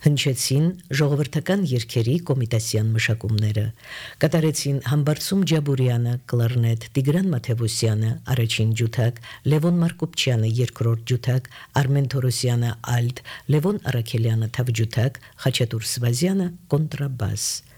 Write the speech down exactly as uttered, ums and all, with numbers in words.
Հնչեցին ժողովրդական երգերի կոմիտասյան մշակումները, կատարեցին Համբարձում Ջաբուրյանը կլարնետ, Տիգրան Մաթևոսյանը առաջին ջութակ, Լևոն Մարկոպչյանը երկրորդ ջութակ, Արմեն Թորոսյանը ալտ, Լևոն Արաքելյանը թավջութակ, Խաչատուր Սվազյանը կոնտրաբաս։